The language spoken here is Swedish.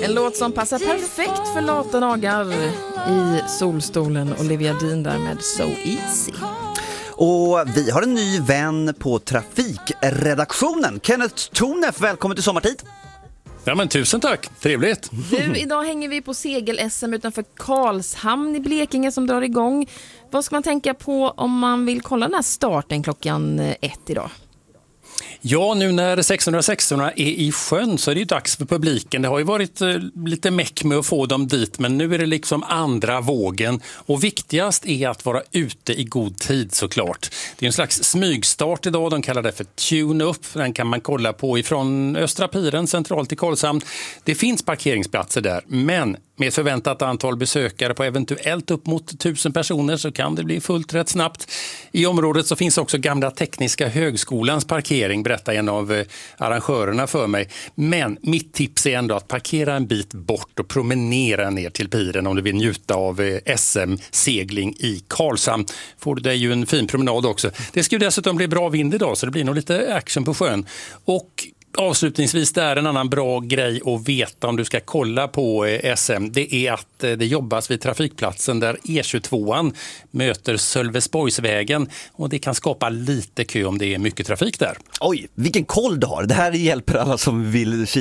En låt som passar perfekt för lata dagar i solstolen. Olivia Dean där med So Easy. Och vi har en ny vän på trafikredaktionen. Kenneth Tornef, välkommen till Sommartid. Ja, men tusen tack, trevligt. Du, idag hänger vi på segel-SM utanför Karlshamn i Blekinge som drar igång. Vad ska man tänka på om man vill kolla den här starten klockan 1 idag? Ja, nu när 616 är i sjön så är det ju dags för publiken. Det har ju varit lite meck med att få dem dit, men nu är det liksom andra vågen. Och viktigast är att vara ute i god tid såklart. Det är en slags smygstart idag, de kallar det för tune-up. Den kan man kolla på ifrån Östra Piren centralt i Karlshamn. Det finns parkeringsplatser där, men med förväntat antal besökare på eventuellt upp mot 1000 personer så kan det bli fullt rätt snabbt. I området så finns också gamla Tekniska högskolans parkering, berättar en av arrangörerna för mig. Men mitt tips är ändå att parkera en bit bort och promenera ner till piren om du vill njuta av SM-segling i Karlshamn. Får du dig ju en fin promenad också. Det ska ju dessutom bli bra vind idag så det blir nog lite action på sjön. Och avslutningsvis, det är en annan bra grej att veta om du ska kolla på SM. Det är att det jobbas vid trafikplatsen där E22an möter Sölvesborgsvägen och det kan skapa lite kö om det är mycket trafik där. Oj, vilken koll du har. Det här hjälper alla som vill